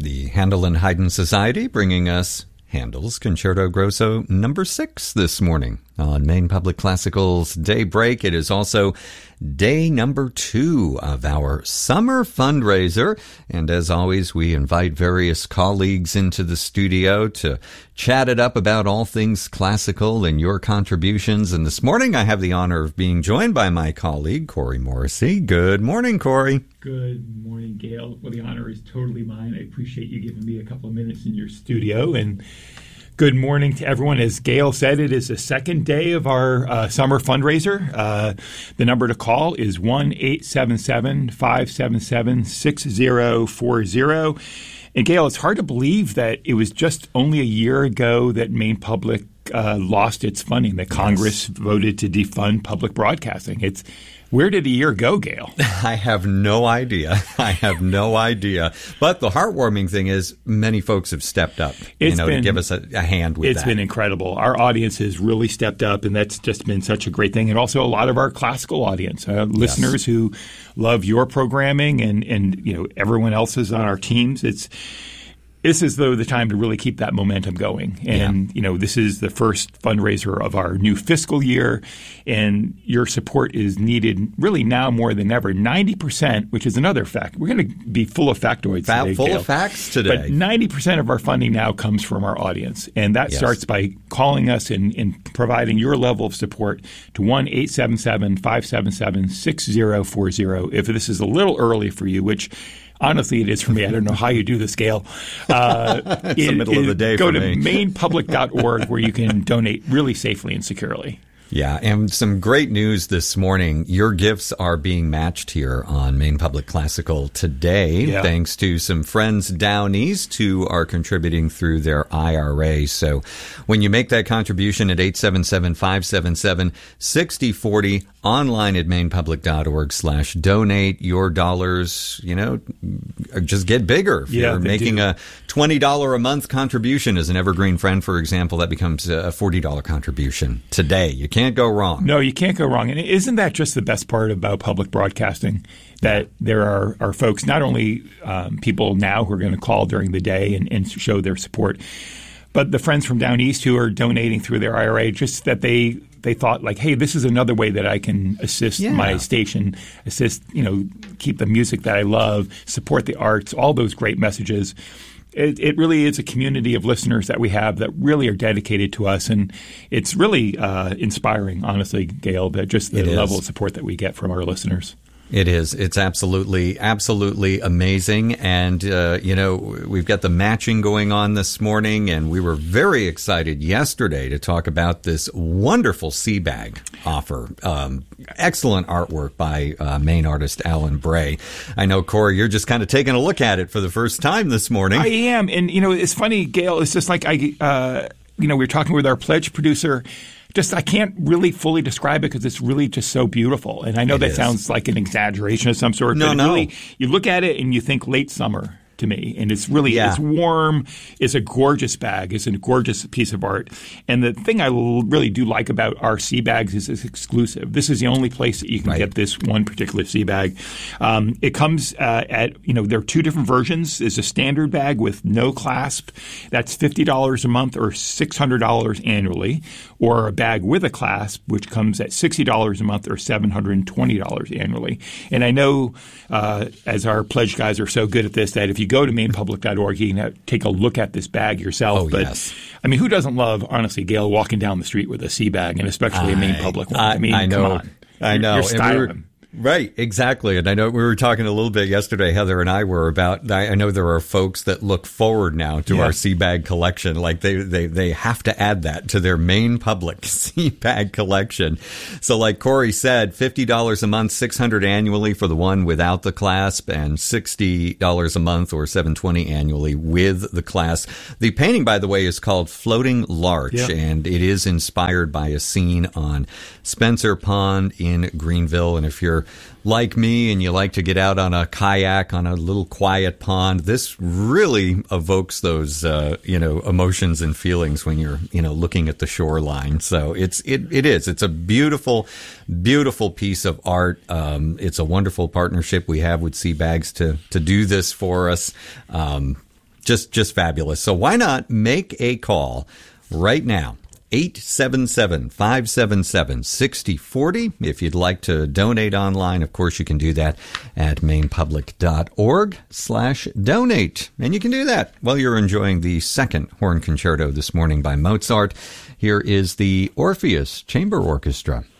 the Handel and Haydn Society bringing us Handel's Concerto Grosso number 6 this morning on Maine Public Classical's Daybreak. It is also day number 2 of our summer fundraiser. And as always, we invite various colleagues into the studio to chat it up about all things classical and your contributions. And this morning, I have the honor of being joined by my colleague, Corey Morrissey. Good morning, Corey. Good morning, Gail. Well, the honor is totally mine. I appreciate you giving me a couple of minutes in your studio. And good morning to everyone. As Gail said, it is the second day of our summer fundraiser. The number to call is 1-877-577-6040. And Gail, it's hard to believe that it was just only a year ago that Maine Public lost its funding, that Congress voted to defund public broadcasting. Where did a year go, Gail? I have no idea. But the heartwarming thing is many folks have stepped up to give us a hand with that. It's been incredible. Our audience has really stepped up, and that's just been such a great thing. And also a lot of our classical audience, listeners who love your programming and everyone else's on our teams. This is, though, the time to really keep that momentum going. And, this is the first fundraiser of our new fiscal year, and your support is needed really now more than ever. 90%, which is another fact. We're going to be full of factoids today, full Gail. of facts today. But 90% of our funding now comes from our audience. And that starts by calling us and providing your level of support to 1-877-577-6040. If this is a little early for you, which honestly, it is for me. I don't know how you do this, Gail. It's the middle of the day for me. Go to mainpublic.org where you can donate really safely and securely. Yeah, and some great news this morning. Your gifts are being matched here on Maine Public Classical today, thanks to some friends down east who are contributing through their IRA. So when you make that contribution at 877-577-6040, online at mainpublic.org/donate, your dollars, just get bigger. If you're making a $20 a month contribution as an Evergreen Friend, for example, that becomes a $40 contribution today. You can't go wrong. No, you can't go wrong. And isn't that just the best part about public broadcasting? That there are folks, not only people now who are going to call during the day and show their support, but the friends from down east who are donating through their IRA, just that they thought like, hey, this is another way that I can assist my station, keep the music that I love, support the arts, all those great messages. It really is a community of listeners that we have that really are dedicated to us. And it's really inspiring, honestly, Gail, that just the level of support that we get from our listeners. It is. It's absolutely amazing. And, we've got the matching going on this morning, and we were very excited yesterday to talk about this wonderful sea bag offer. Excellent artwork by Maine artist Alan Bray. I know, Corey, you're just kind of taking a look at it for the first time this morning. I am. And, it's funny, Gail, it's just like we were talking with our pledge producer. I can't really fully describe it because it's really just so beautiful. And I know that sounds like an exaggeration of some sort. No. Really, you look at it and you think late summer to me. And it's really it's warm. It's a gorgeous bag. It's a gorgeous piece of art. And the thing I really do like about our sea bags is it's exclusive. This is the only place that you can get this one particular sea bag. It comes there are two different versions. There's a standard bag with no clasp. That's $50 a month or $600 annually. Or a bag with a clasp, which comes at $60 a month or $720 annually. And I know, as our pledge guys are so good at this, that if you go to mainpublic.org, you can take a look at this bag yourself. I mean, who doesn't love, honestly, Gail, walking down the street with a sea bag, and especially a Maine Public one? I mean, come on. I know. You're styling. Right, exactly. And I know we were talking a little bit yesterday, Heather and I were about, I know there are folks that look forward now to our sea bag collection. Like they have to add that to their Maine Public sea bag collection. So like Corey said, $50 a month, $600 annually for the one without the clasp, and $60 a month or $720 annually with the clasp. The painting, by the way, is called Floating Larch, and it is inspired by a scene on Spencer Pond in Greenville. And if you're like me and you like to get out on a kayak on a little quiet pond, this really evokes those emotions and feelings when you're looking at the shoreline. So it's a beautiful piece of art. It's a wonderful partnership we have with Sea Bags to do this for us. Just fabulous. So why not make a call right now? 877-577-6040. If you'd like to donate online, of course, you can do that at mainepublic.org/donate. And you can do that while you're enjoying the second horn concerto this morning by Mozart. Here is the Orpheus Chamber Orchestra.